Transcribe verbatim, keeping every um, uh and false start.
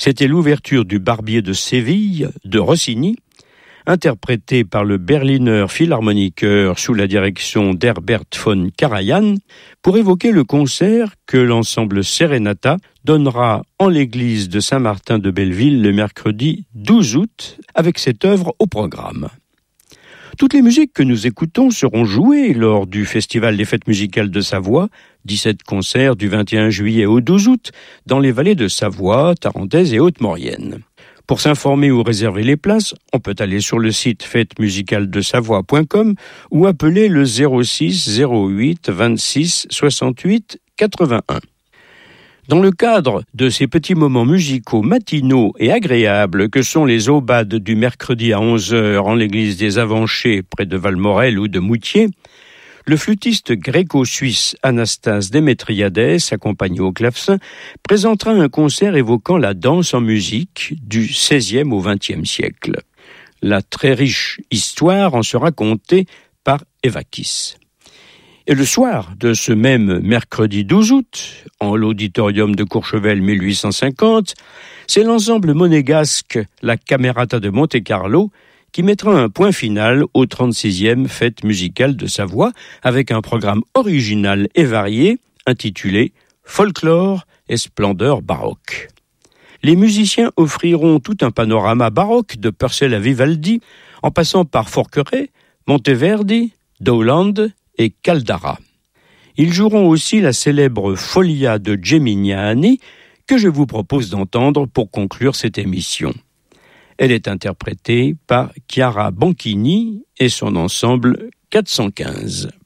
C'était l'ouverture du Barbier de Séville de Rossini, interprété par le Berliner Philharmoniker sous la direction d'Herbert von Karajan, pour évoquer le concert que l'ensemble Serenata donnera en l'église de Saint-Martin de Belleville le mercredi douze août, avec cette œuvre au programme. Toutes les musiques que nous écoutons seront jouées lors du Festival des Fêtes musicales de Savoie, dix-sept concerts du vingt et un juillet au douze août, dans les vallées de Savoie, Tarentaise et Haute-Maurienne. Pour s'informer ou réserver les places, on peut aller sur le site fête musicale de savoie point com ou appeler le zéro six zéro huit vingt-six soixante-huit quatre-vingt-un. Dans le cadre de ces petits moments musicaux matinaux et agréables que sont les aubades du mercredi à onze heures en l'église des Avanchers près de Valmorel ou de Moutier, le flûtiste gréco-suisse Anastase Démétriadès, accompagné au clavecin, présentera un concert évoquant la danse en musique du seizième au vingtième siècle. La très riche histoire en sera contée par Evakis. Et le soir de ce même mercredi douze août, en l'auditorium de Courchevel mille huit cent cinquante, c'est l'ensemble monégasque La Camerata de Monte-Carlo qui mettra un point final aux trente-sixième Fêtes musicales de Savoie avec un programme original et varié intitulé « Folklore et splendeur baroque ». Les musiciens offriront tout un panorama baroque de Purcell à Vivaldi, en passant par Forqueray, Monteverdi, Dowland et Caldara. Ils joueront aussi la célèbre Folia de Gemignani, que je vous propose d'entendre pour conclure cette émission. Elle est interprétée par Chiara Banchini et son ensemble quatre cent quinze.